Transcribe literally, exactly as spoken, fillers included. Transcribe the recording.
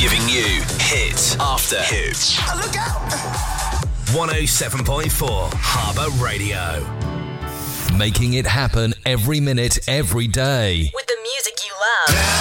Giving you hit after hit. Oh, look out! one oh seven point four Harbour Radio. Making it happen every minute, every day. With the music you love.